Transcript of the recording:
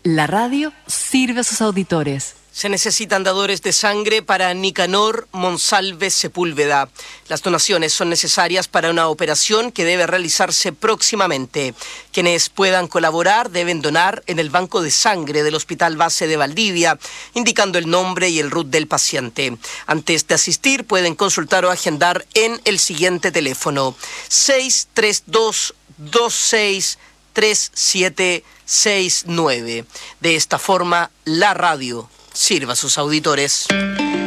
La radio sirve a sus auditores. Se necesitan dadores de sangre para Nicanor Monsalve Sepúlveda. Las donaciones son necesarias para una operación que debe realizarse próximamente. Quienes puedan colaborar deben donar en el banco de sangre del Hospital Base de Valdivia, indicando el nombre y el RUT del paciente. Antes de asistir, pueden consultar o agendar en el siguiente teléfono: 632-263769. De esta forma, la radio sirva a sus auditores.